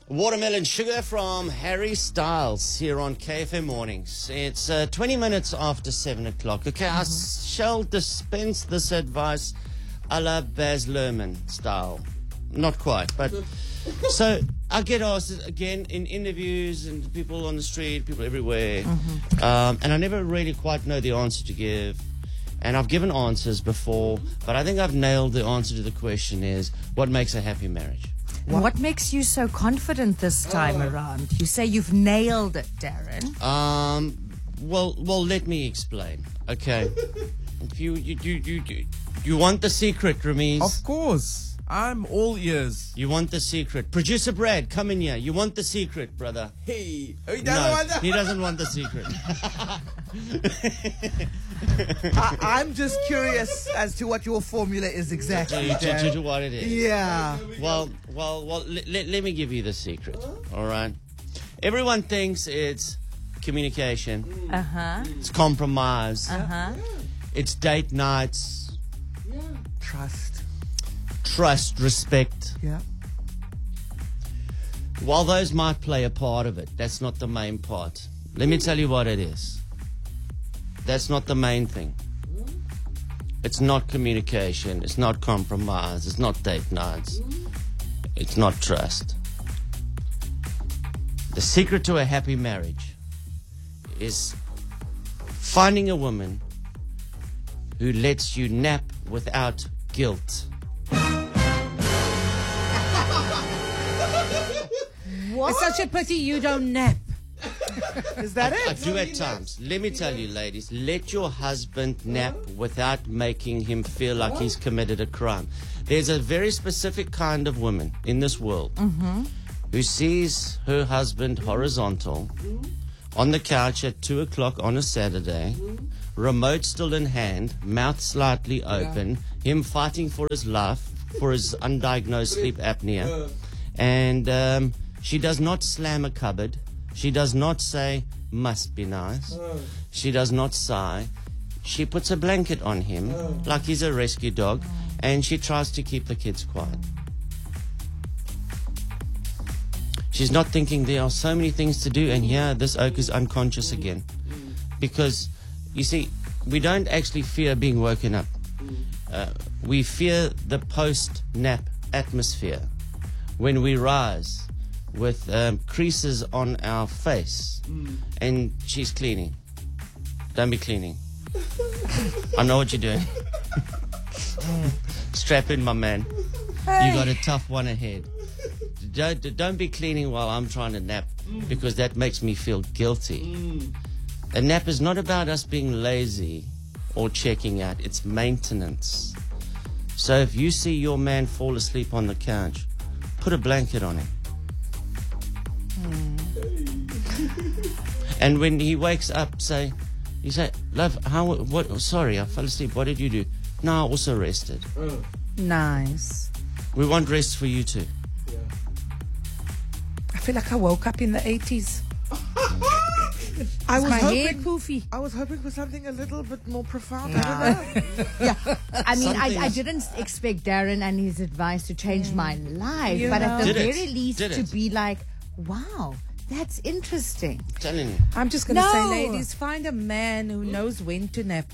Watermelon Sugar from Harry Styles here on KFM Mornings. It's 20 minutes after 7 o'clock. Okay, I shall dispense this advice a la Baz Luhrmann style. Not quite, but... So I get asked again in interviews and people on the street, people everywhere, and I never really quite know the answer to give. And I've given answers before, but I think I've nailed the answer to the question is, what makes a happy marriage? What makes you so confident this time around? You say you've nailed it, Darren. Well, let me explain. Okay, if you want the secret, Ramiz? Of course. I'm all ears. You want the secret? Producer Brad, come in here. You want the secret, brother? Hey. He doesn't No, want that. he doesn't want the secret. I'm just curious as to what your formula is exactly. to what it is. Yeah. Well, let me give you the secret. All right. Everyone thinks it's communication. It's compromise. It's date nights. Trust, respect. Yeah. While those might play a part of it, that's not the main part. Let me tell you what it is. That's not the main thing. It's not communication. It's not compromise. It's not date nights. It's not trust. The secret to a happy marriage is finding a woman who lets you nap without guilt. What? It's such a pity you don't nap. Is that I it? do at times. Let me tell you, ladies, let your husband nap without making him feel like he's committed a crime. There's a very specific kind of woman in this world who sees her husband horizontal on the couch at 2 o'clock on a Saturday, remote still in hand, mouth slightly open, him fighting for his life, for his undiagnosed sleep apnea, and she does not slam a cupboard. She does not say, must be nice. She does not sigh. She puts a blanket on him like he's a rescue dog, and she tries to keep the kids quiet. She's not thinking there are so many things to do, and here this oak is unconscious again. Because, you see, we don't actually fear being woken up. We fear the post-nap atmosphere. When we rise with creases on our face and she's cleaning. Don't be cleaning. I know what you're doing. Strap in, my man. You got a tough one ahead. Don't be cleaning while I'm trying to nap, because that makes me feel guilty. A nap is not about us being lazy or checking out. It's maintenance. So if you see your man fall asleep on the couch, put a blanket on him. And when he wakes up, you say, love, sorry, I fell asleep. What did you do? No, I also rested. Nice. We want rest for you too. I feel like I woke up in the 80s. I was My hoping. head poofy. I was hoping for something a little bit more profound. I don't know. I mean, I Something- didn't expect Darren and his advice to change my life, You but at know. the Did it? very least Did to it? be like, wow, that's interesting. I'm telling you. I'm just going to No. say, ladies, find a man who knows when to nap.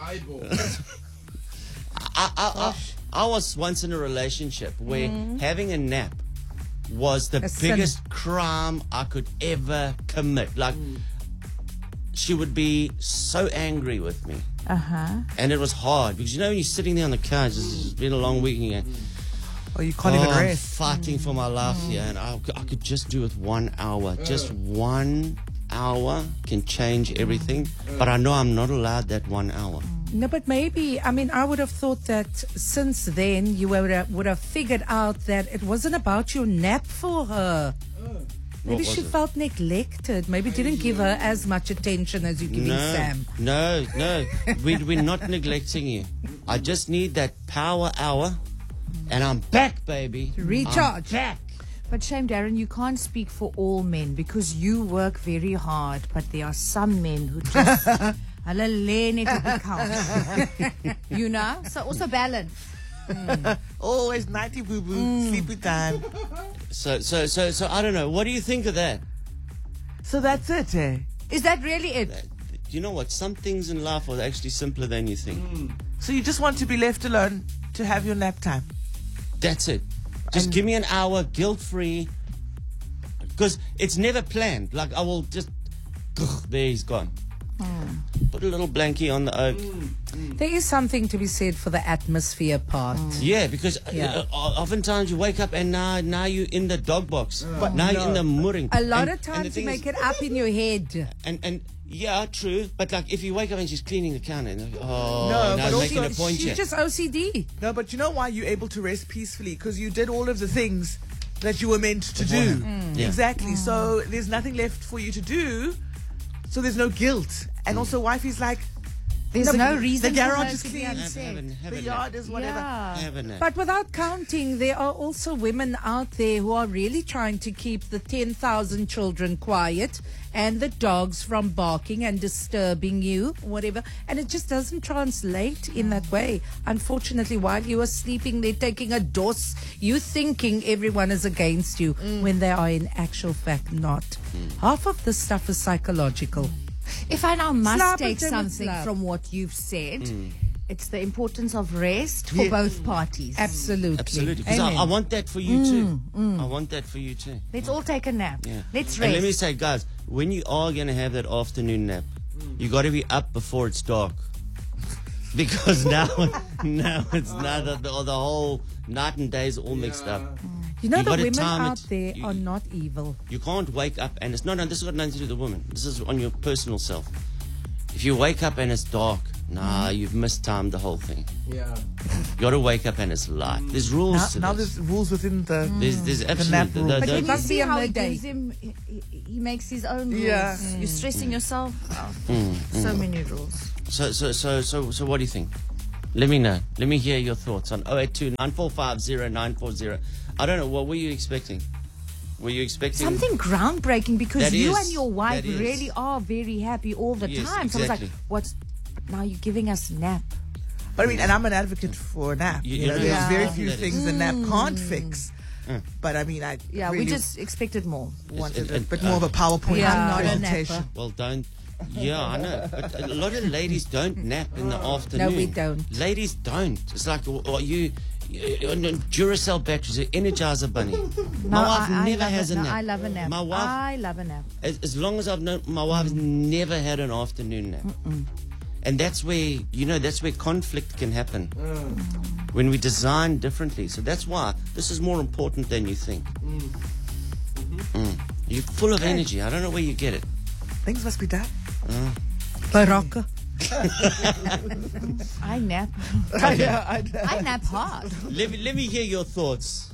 I was once in a relationship where having a nap was the A sin. biggest crime I could ever commit. Like, she would be so angry with me. And it was hard because, you know, when you're sitting there on the couch, it's been a long week, and you go, Oh, you can't even I'm rest. fighting for my life here, and I could just do with 1 hour. Just 1 hour can change everything, but I know I'm not allowed that 1 hour. No, but maybe, I mean, I would have thought that since then you would have figured out that it wasn't about your nap for her. Maybe was she it? felt neglected. Maybe didn't give her as much attention as you're giving Sam. No. We're not neglecting you. I just need that power hour, and I'm back, baby. Recharge. I'm back. But shame, Darren, you can't speak for all men because you work very hard, but there are some men who just hulle lê net op die couch. You know? So also balance. Always nighty boo boo, sleepy time. So I don't know. What do you think of that? So that's it, eh? Is that really it? You know what? Some things in life are actually simpler than you think. So you just want to be left alone to have your nap time. That's it. Just give me an hour, guilt-free. Because it's never planned. Like, I will just... There, he's gone. Put a little blankie on the oak. There is something to be said for the atmosphere part. Yeah, because Yeah. oftentimes you wake up and now you're in the dog box. But now you're in the muring. A lot And- of and the times you thing make is- it up in your head. And yeah, true. But like, if you wake up and she's cleaning the counter, and like, No, now but I'm making also a point She's here. just OCD. No, but you know why you're able to rest peacefully? Because you did all of the things that you were meant to do. Yeah. Exactly. So there's nothing left for you to do. So there's no guilt. And also, wifey's like, There's no reason the for garage her is to be clean. upset. Have the a yard nap. is whatever. Yeah. Have a nap. But without counting, there are also women out there who are really trying to keep the 10,000 children quiet and the dogs from barking and disturbing you, whatever. And it just doesn't translate in that way. Unfortunately, while you are sleeping there taking a dose, you thinking everyone is against you when they are in actual fact not. Half of this stuff is psychological. If I now must Slap take it in with something slap. from what you've said, it's the importance of rest for both parties. Absolutely. Absolutely. Because Amen. I want that for you too. I want that for you too. Let's all take a nap. Yeah. Let's And let me rest. say, guys, when you are going to have that afternoon nap, you got to be up before it's dark. Because now it's now the whole night and day is all mixed up. You know, You the gotta women time out it. there You- are not evil. You can't wake up and it's no, this has got nothing to do with the woman. This is on your personal self. If you wake up and it's dark, you've mistimed the whole thing. Yeah. You got to wake up and it's light. There's rules Now, to now this. there's rules within the. There's nap absolutely rule. But It when you must see be a how he midday. gives him, he makes his own rules. Yeah. You're stressing yourself. Oh, so many rules. So what do you think? Let me know. Let me hear your thoughts on 082 945 0940. I don't know. What were you expecting? Were you expecting Something groundbreaking because That you is- and your wife that is. really are very happy all the Yes, time. So I was like, exactly. what's now you're giving us nap? But I mean, and I'm an advocate for a nap. You You know, know there's how very important few that things a nap can't fix. But I mean, I Yeah, really we just expected more. wanted a it- bit more of a PowerPoint Yeah, I'm not a presentation. napper. Well, don't. Yeah, I know. But a lot of ladies don't nap in the afternoon. we don't. Ladies don't. It's like, you Duracell batteries, an Energizer bunny. My wife never love has it. a No, nap. I love a nap. My wife, I love a nap. as long as I've known, my wife has never had an afternoon nap. And that's where, that's where conflict can happen. When we design differently. So that's why this is more important than you think. You're full of energy. I don't know where you get it. Things must be done. Baraka. I nap. Yeah, I nap hard. Let me hear your thoughts.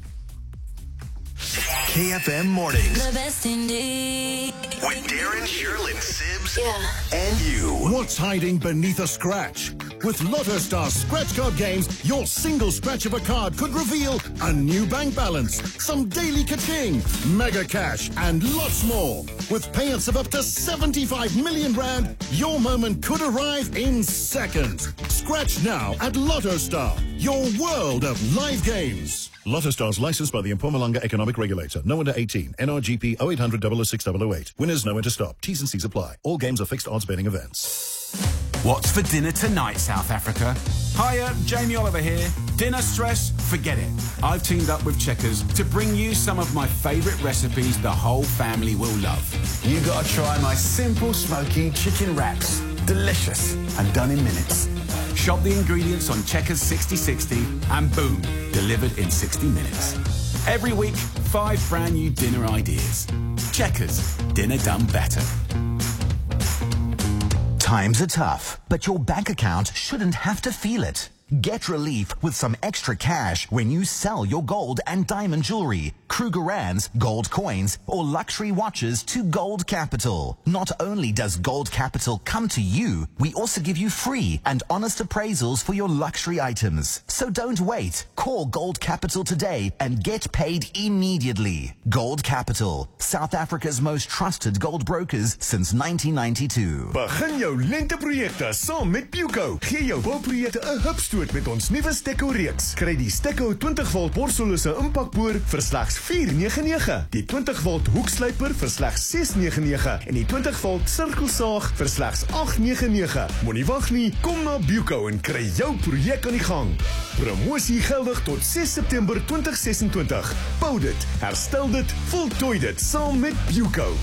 KFM Mornings The best indeed. with Darren, Sherlyn, Sibbs, Yeah. and you. What's hiding beneath a scratch? With Lotto Star scratch card games, your single scratch of a card could reveal a new bank balance, some daily ka-ching, mega cash, and lots more. With payouts of up to 75 million rand, your moment could arrive in seconds. Scratch now at Lotto Star, your world of live games. Lotto Star's licensed by the Mpumalanga Economic Regulator. No under 18. NRGP 0800 006 008. Winners know when to stop. T's and C's apply. All games are fixed odds betting events. What's for dinner tonight, South Africa? Hiya, Jamie Oliver here. Dinner stress? Forget it. I've teamed up with Checkers to bring you some of my favourite recipes the whole family will love. You gotta try my simple smoky chicken wraps. Delicious and done in minutes. Shop the ingredients on Checkers 6060 and boom, delivered in 60 minutes. Every week, 5 brand new dinner ideas. Checkers, dinner done better. Times are tough, but your bank account shouldn't have to feel it. Get relief with some extra cash when you sell your gold and diamond jewelry, Krugerrands, gold coins, or luxury watches to Gold Capital. Not only does Gold Capital come to you, we also give you free and honest appraisals for your luxury items. So don't wait. Call Gold Capital today and get paid immediately. Gold Capital, South Africa's most trusted gold brokers since 1992. Begin jou lenteprojekte saam met Puco. Gee jou bouprojekte 'n hupstoot groot met ons nuwe Stekko reeks. Kry die Stekko 20V borsellose impakboor vir slegs R4.99, die 20V hoekslyper vir slegs R6.99 en die 20V sirkelsaag vir slegs R8.99. Moenie wag nie, kom na Buco en kry jou projek aan die gang. Promosie geldig tot 6 September 2026. Bou dit, herstel dit, voltooi dit saam met Buco.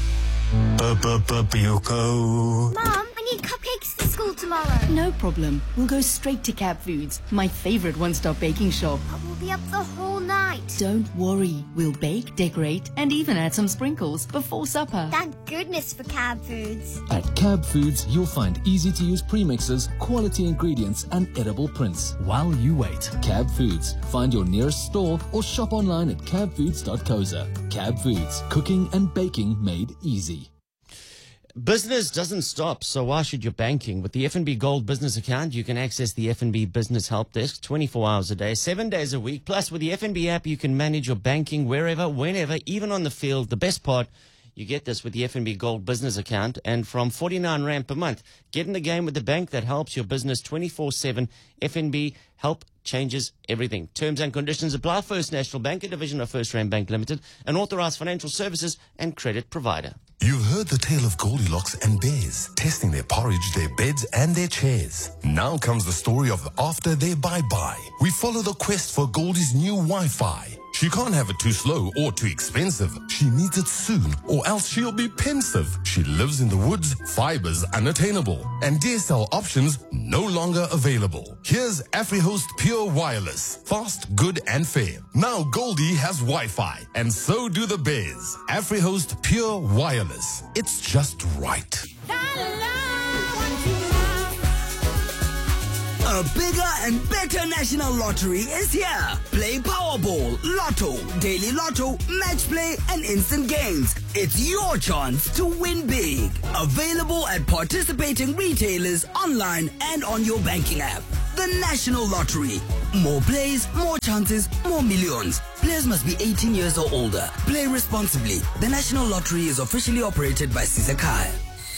Buco. Mom, I need cupcakes for school tomorrow. No problem. We'll go straight to Cab Foods, my favorite one-stop baking shop. But we'll be up the whole night. Don't worry. We'll bake, decorate, and even add some sprinkles before supper. Thank goodness for Cab Foods. At Cab Foods, you'll find easy-to-use premixes, quality ingredients, and edible prints. While you wait, Cab Foods. Find your nearest store or shop online at cabfoods.co.za. Cab Foods, cooking and baking made easy. Business doesn't stop, so why should your banking? With the FNB Gold Business Account, you can access the FNB Business Help Desk 24 hours a day, 7 days a week. Plus, with the FNB app, you can manage your banking wherever, whenever, even on the field. The best part, you get this with the FNB Gold Business Account, and from 49 Rand per month. Get in the game with the bank that helps your business 24/7. FNB Help changes everything. Terms and conditions apply. First National Bank, a division of First Rand Bank Limited, an authorized financial services and credit provider. You've heard the tale of Goldilocks and bears, testing their porridge, their beds, and their chairs. Now comes the story of after their bye-bye. We follow the quest for Goldie's new Wi-Fi. She can't have it too slow or too expensive. She needs it soon, or else she'll be pensive. She lives in the woods, fibers unattainable, and DSL options no longer available. Here's AfriHost Pure Wireless. Fast, good, and fair. Now Goldie has Wi-Fi, and so do the bears. AfriHost Pure Wireless. It's just right. A bigger and better national lottery is here. Play Powerball, Lotto, Daily Lotto, Match Play, and Instant Games. It's your chance to win big. Available at participating retailers, online, and on your banking app. The National Lottery. More plays, more chances, more millions. Players must be 18 years or older. Play responsibly. The National Lottery is officially operated by Sizakai.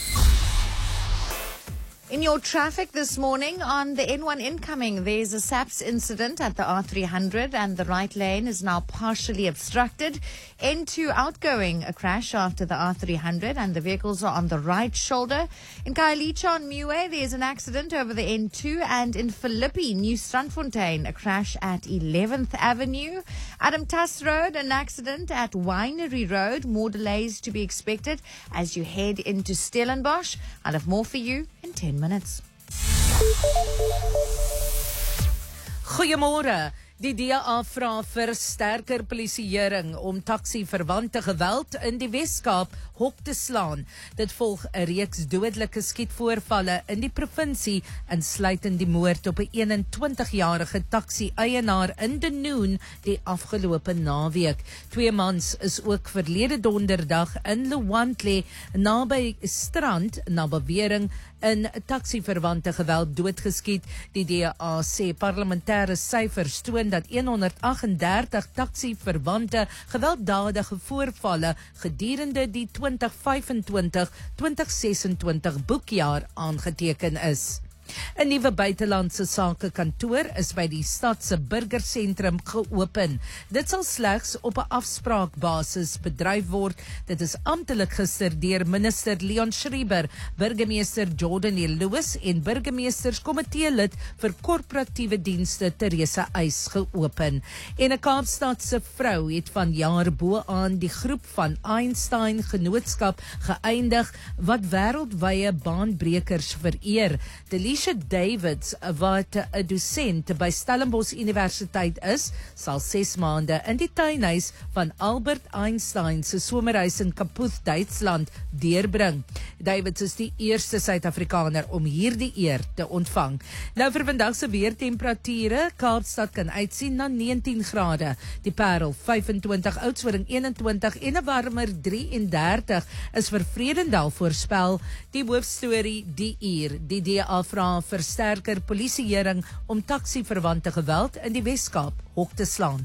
In your traffic this morning on the N1 incoming, there's a SAPS incident at the R300 and the right lane is now partially obstructed. N2 outgoing, a crash after the R300 and the vehicles are on the right shoulder. In Khayelitsha on Muway, there's an accident over the N2, and in Philippi, New Strandfontein, a crash at 11th Avenue. Adam Tuss Road, an accident at Winery Road. More delays to be expected as you head into Stellenbosch. I'll have more for you in 10 minutes. Goeiemôre. Die DA vra vir sterker polisieering om taxi-verwante geweld in die Weskaap hok te slaan. Dit volg 'n reeks dodelike skietvoorvalle in die provinsie, insluitend die moord op 'n 21-jarige taxi-eienaar in Denoon die afgelope naweek. 2 mans is ook verlede donderdag in Lewandle naby Strand na bewering in taxi-verwante geweld doodgeskiet. Die DA sê parlementêre syfers toon dat 138 taxi-verwante gewelddadige voorvalle gedurende die 2025-2026 boekjaar aangeteken is. 'n Nuwe buitelandse sake kantoor is by die stad se burgersentrum geopen. Dit sal slegs op 'n afspraakbasis bedryf word. Dit is amptelik gister deur minister Leon Schreiber, burgemeester Jordan Lewis en burgemeesterskomitee-lid vir korporatiewe dienste Teresa Eis geopen. En 'n Kaapstadse vrou het vanjaar bo aan die groep van Einstein Genootskap geëindig wat wêreldwye baanbrekers vereer. Alicia Davids, wat 'n dosent by Stellenbosch Universiteit is, sal 6 maande in die tuinhuis van Albert Einstein se somerhuis in Kaput, Duitsland, deurbring. Davids is die eerste Suid-Afrikaner om hierdie eer te ontvang. Nou vir vandag se weertemperature, Kaapstad kan uitsien na 19 grade, die Parel 25, Oudtshoorn 21 en 'n warmer 33 is vir Vredendal voorspel. Die hoofstorie die uur, die DA vra vir sterker polisieering om taxi-verwante geweld in die Weskaap hok te slaan.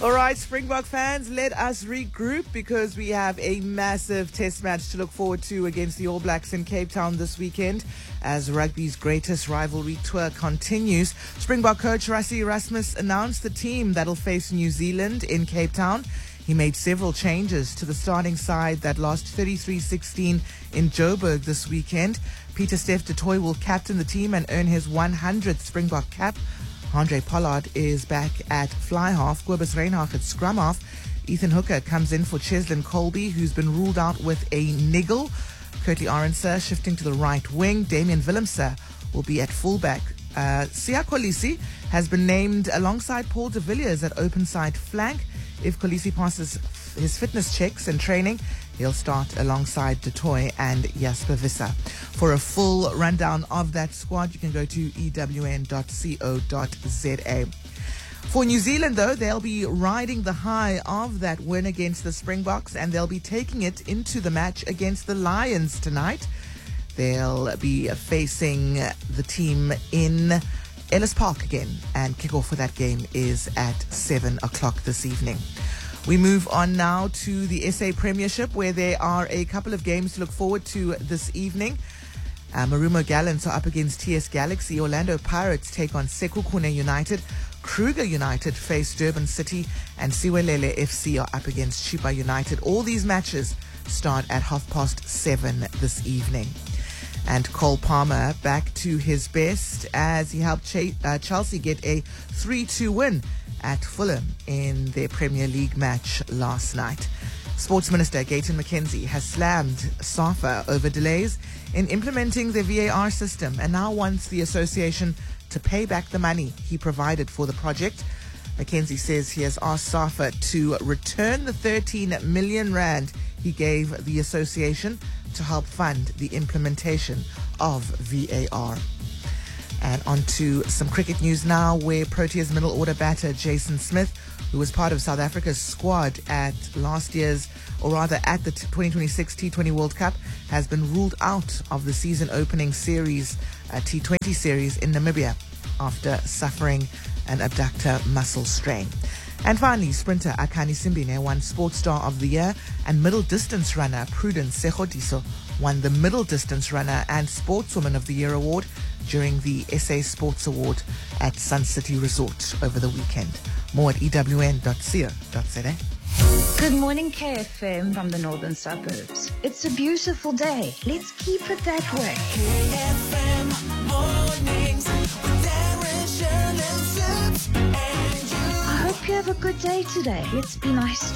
All right, Springbok fans, let us regroup because we have a massive test match to look forward to against the All Blacks in Cape Town this weekend as rugby's greatest rivalry tour continues. Springbok coach Rassie Erasmus announced the team that'll face New Zealand in Cape Town. He made several changes to the starting side that lost 33-16 in Joburg this weekend. Pieter-Steph du Toit will captain the team and earn his 100th Springbok cap. Andre Pollard is back at fly half. Cobus Reinhardt at scrum half. Ethan Hooker comes in for Cheslin Colby, who's been ruled out with a niggle. Curtly Arendse shifting to the right wing. Damian Willemse will be at fullback. Siya Kolisi has been named alongside Paul de Villiers at open side flank. If Kolisi passes his fitness checks and training, he'll start alongside du Toit and Jasper Visser. For a full rundown of that squad, you can go to ewn.co.za. For New Zealand, though, they'll be riding the high of that win against the Springboks, and they'll be taking it into the match against the Lions tonight. They'll be facing the team in Ellis Park again, and kickoff for that game is at 7 o'clock this evening. We move on now to the SA Premiership, where there are a couple of games to look forward to this evening. Marumo Gallants are up against TS Galaxy. Orlando Pirates take on Sekhukhune United. Kruger United face Durban City, and Siwelele FC are up against Chipa United. All these matches start at 7:30 this evening. And Cole Palmer back to his best as he helped Chelsea get a 3-2 win at Fulham in their Premier League match last night. Sports Minister Gayton McKenzie has slammed SAFA over delays in implementing the VAR system and now wants the association to pay back the money he provided for the project. McKenzie says he has asked SAFA to return the 13 million rand he gave the association to help fund the implementation of VAR. And on to some cricket news now, where Proteas middle order batter Jason Smith, who was part of South Africa's squad at last year's, or rather at the 2026 T20 World Cup, has been ruled out of the season opening series, T20 series in Namibia after suffering an abductor muscle strain. And finally, sprinter Akani Simbine won Sports Star of the Year, and middle distance runner Prudence Sekgodiso won the Middle Distance Runner and Sportswoman of the Year award during the SA Sports Award at Sun City Resort over the weekend. More at ewn.co.za. Good morning, KFM from the northern suburbs. It's a beautiful day. Let's keep it that way. KFM mornings with Darren, Shirley, Sips, and you. I hope you have a good day today. Let's be nice